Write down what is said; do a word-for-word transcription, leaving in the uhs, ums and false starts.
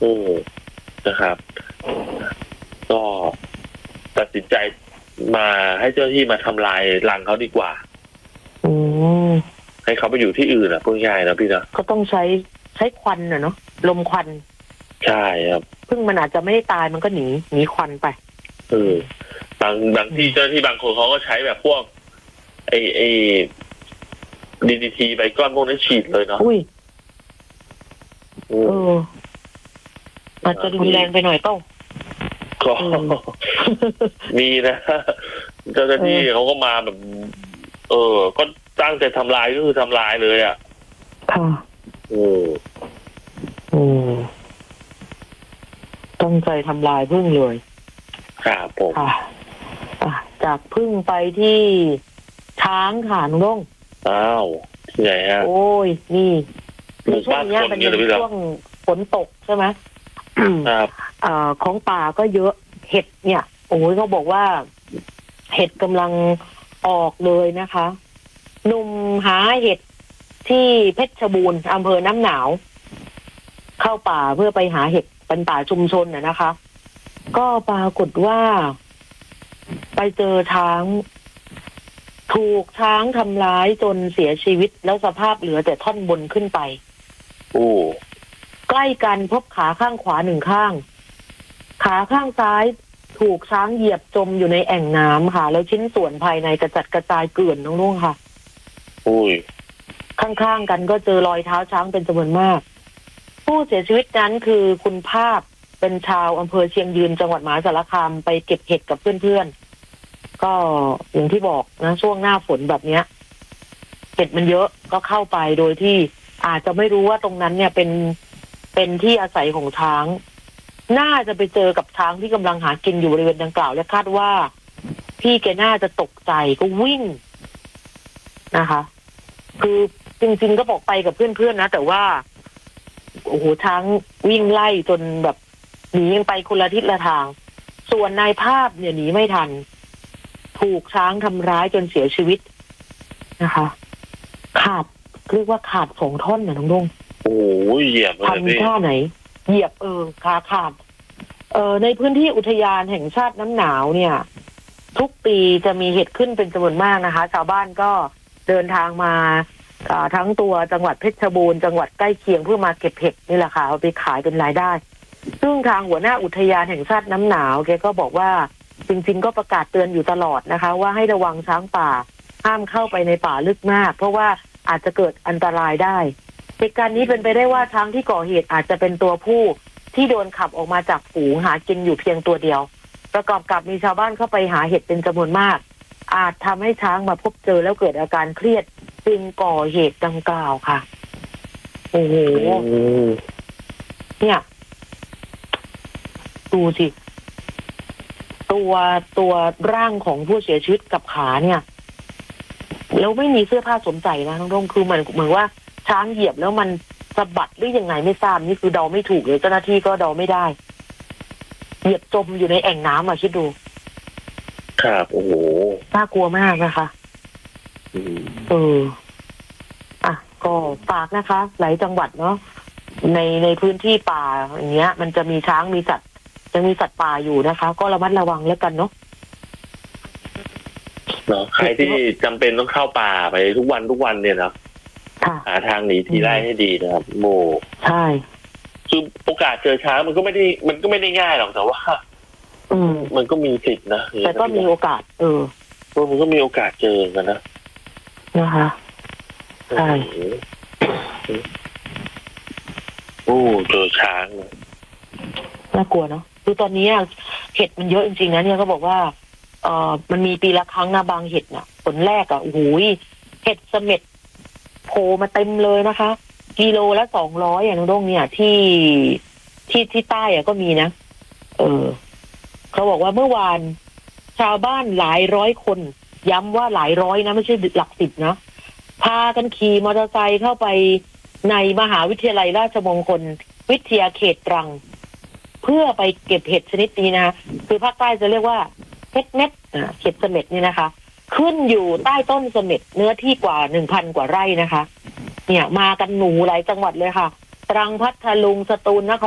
อืมนะครับก็ตัดสินใจมาให้เจ้าหน้าที่มาทำลายรังเขาดีกว่าอืมให้เขาไปอยู่ที่อื่นนะพูดง่ายนะพี่นะก็ต้องใช้ใช้ควันน่ะเนาะลมควันใช่ครับพึ่งมันอาจจะไม่ได้ตายมันก็หนีหนีควันไปเออบางบางที่เจ้าหน้าที่บางคนเขาก็ใช้แบบพวกไอไอดีดีทีไปก้อนพวกนั้นฉีดเลยเนาะอุ้ยเอออาจจะรุนแรงไปหน่อยต้องก็มีนะเจ้าหน้าที่เขาก็มาแบบ เออก็ตั้งใจทำลายก็คือทำลายเลยอ่ะค่ะโอ้โอ้ตั้งใจทำลายพึ่งเลยครับผมค่ะจากพึ่งไปที่ช้างค่ะน้องลงอ้าวที่ไหนฮะโอ้ยนี่ในช่วงนี้มันเป็นช่วงฝนตกใช่ไหมครับอ่าของป่าก็เยอะเห็ดเนี่ยโอ้ยเขาบอกว่าเห็ดกำลังออกเลยนะคะหนุ่มหาเห็ดที่เพชรบูรณ์อำเภอน้ำหนาวเข้าป่าเพื่อไปหาเห็ดเป็นป่าชุมชนน่ะนะคะก็ปรากฏว่าไปเจอช้างถูกช้างทำร้ายจนเสียชีวิตแล้วสภาพเหลือแต่ท่อนบนขึ้นไปโอ้ใกล้กันพบขาข้างขวาหนึ่งข้างขาข้างซ้ายถูกช้างเหยียบจมอยู่ในแอ่งน้ำค่ะแล้วชิ้นส่วนภายในกระจัดกระจายเกลื่อนน้องนุ่งค่ะอุ้ยข้างๆกันก็เจอรอยเท้าช้างเป็นจำนวนมากผู้เสียชีวิตนั้นคือคุณภาพเป็นชาวอำเภอเชียงยืนจังหวัดมหาสารคามไปเก็บเห็ดกับเพื่อนๆก็อย่างที่บอกนะช่วงหน้าฝนแบบเนี้ยเห็ดมันเยอะก็เข้าไปโดยที่อาจจะไม่รู้ว่าตรงนั้นเนี่ยเป็นเป็นที่อาศัยของช้างน่าจะไปเจอกับช้างที่กำลังหากินอยู่บริเวณดังกล่าวและคาดว่าพี่แกน่าจะตกใจก็วิ่งนะคะคือจริงๆก็บอกไปกับเพื่อนๆนะแต่ว่าโอ้โหช้างวิ่งไล่จนแบบหนีไปคนละทิศละทางส่วนนายภาพเนี่ยหนีไม่ทันถูกช้างทำร้ายจนเสียชีวิตนะคะขาดเรียกว่าขาดสองท่อนนะน้องดงโอ้ยเหยียบเลยทำท่าไหนเหยียบเออขาขาดเอ่อในพื้นที่อุทยานแห่งชาติน้ำหนาวเนี่ยทุกปีจะมีเห็ดขึ้นเป็นจำนวนมากนะคะชาวบ้านก็เดินทางมาทั้งตัวจังหวัดเพชรบูรณ์จังหวัดใกล้เคียงเพื่อมาเก็บเห็ดนี่แหละค่ะเอาไปขายเป็นรายได้ซึ่งทางหัวหน้าอุทยานแห่งชาติน้ำหนาวแกก็บอกว่าจริงๆก็ประกาศเตือนอยู่ตลอดนะคะว่าให้ระวังช้างป่าห้ามเข้าไปในป่าลึกมากเพราะว่าอาจจะเกิดอันตรายได้เหตุการณ์นี้เป็นไปได้ว่าช้างที่ก่อเหตุอาจจะเป็นตัวผู้ที่โดนขับออกมาจากฝูงหากินอยู่เพียงตัวเดียวประกอบกับมีชาวบ้านเข้าไปหาเห็ดเป็นจำนวนมากอาจทำให้ช้างมาพบเจอแล้วเกิดอาการเครียดจึงก่อเหตุดังกล่าวค่ะโอ้โหเนี่ยดูสิตัวตัวร่างของผู้เสียชีวิตกับขาเนี่ยแล้วไม่มีเสื้อผ้าสวมใส่นะน้องร่มคือเหมือนเหมือนว่าช้างเหยียบแล้วมันสะบัดหรือยังไงไม่ทราบนี่คือเดาไม่ถูกเลยเจ้าหน้าที่ก็เดาไม่ได้เหยียบจมอยู่ในแอ่งน้ำอ่ะคิดดูครับโอ้โหน่ากลัวมากนะคะเอออ่ะก็ฝากนะคะหลายจังหวัดเนาะในในพื้นที่ป่าอย่างเงี้ยมันจะมีช้างมีสัตว์ยังมีสัตว์ป่าอยู่นะคะก็ระมัดระวังแล้วกันเนาะเนาะใครที่จำเป็นต้องเข้าป่าไปทุกวันทุกวันเนี่ยนะหาทางหนีทีไล่ให้ดีนะครับโมใช่คือโอกาสเจอช้างมันก็ไม่ได้มันก็ไม่ได้ง่ายหรอกแต่ว่าอืมมันก็มีสิทธินะแต่ก็มีโอกาสเออมันก็มีโอกาสเจอกันนะนะคะใช่โอ้เจอช้างน่ากลัวเนาะคือตอนนี้เห็ดมันเยอะจริงๆนะเนี่ยเขาบอกว่าเอ่อมันมีปีละครั้งนะบางเห็ดน่ะผลแรกอ่ะโอ้โหเห็ดเสม็ดโผล่มาเต็มเลยนะคะกิโลละสองร้อยอย่างน้องดงเนี่ยที่ที่ที่ใต้อ่ะก็มีนะเออเขาบอกว่าเมื่อวานชาวบ้านหลายร้อยคนย้ำว่าหลายร้อยนะไม่ใช่หลักสิบนะพากันขี่มอเตอร์ไซค์เข้าไปในมหาวิทยาลัยราชมงคลวิทยาเขตตรังเพื่อไปเก็บเห็ดชนิดนี้นะคือภาคใต้จะเรียกว่าเห็ดเม็ดเห็ดเสม็ดนี่นะคะขึ้นอยู่ใต้ต้นเสม็ดเนื้อที่กว่าหนึ่งพันกว่าไร่นะคะเนี่ยมากันหนูหลายจังหวัดเลยค่ะตรังพัทลุงสตูลนคร